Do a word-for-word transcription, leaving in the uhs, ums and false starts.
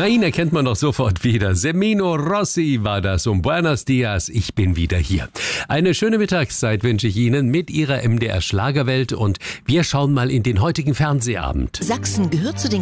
Na, ihn erkennt man doch sofort wieder. Semino Rossi war das und Buenos Dias, ich bin wieder hier. Eine schöne Mittagszeit wünsche ich Ihnen mit Ihrer M D R Schlagerwelt und wir schauen mal in den heutigen Fernsehabend. Sachsen gehört zu den